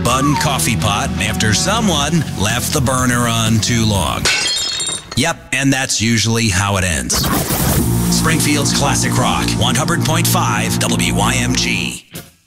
bun coffee pot after someone left the burner on too long. Yep, and that's usually how it ends. Springfield's Classic Rock, 100.5 WYMG.